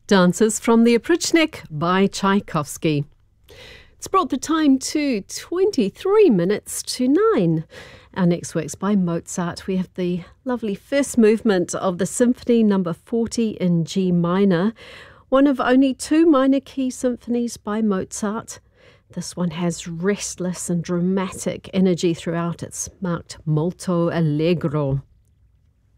Dances from the Oprichnik by Tchaikovsky. It's brought the time to 23 minutes to 9. Our next work's by Mozart. We have the lovely first movement of the Symphony No. 40 in G minor, one of only 2 minor key symphonies by Mozart. This one has restless and dramatic energy throughout. It's marked molto allegro.